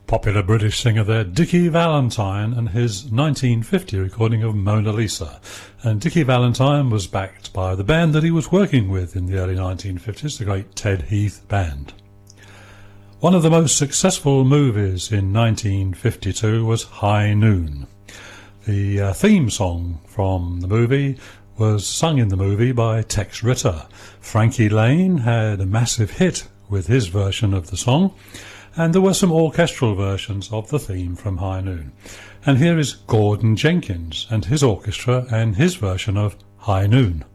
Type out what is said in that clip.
Popular British singer there, Dickie Valentine, and his 1950 recording of Mona Lisa. And Dickie Valentine was backed by the band that he was working with in the early 1950s, the great Ted Heath Band. One of the most successful movies in 1952 was High Noon. The theme song from the movie was sung in the movie by Tex Ritter. Frankie Lane had a massive hit with his version of the song, and there were some orchestral versions of the theme from High Noon. And here is Gordon Jenkins and his orchestra and his version of High Noon.